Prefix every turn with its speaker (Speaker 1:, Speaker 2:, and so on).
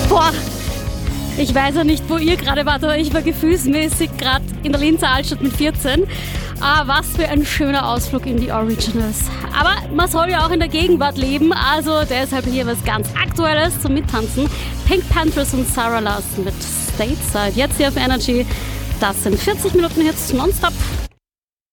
Speaker 1: Boah, ich weiß ja nicht, wo ihr gerade wart, aber ich war gefühlsmäßig gerade in der Linzer Altstadt mit 14. Was für ein schöner Ausflug in die Originals. Aber man soll ja auch in der Gegenwart leben, also deshalb hier was ganz Aktuelles zum Mittanzen. Pink Panthers und Sarah Larson mit Stateside. Jetzt hier auf Energy. Das sind 40 Minuten Hits nonstop.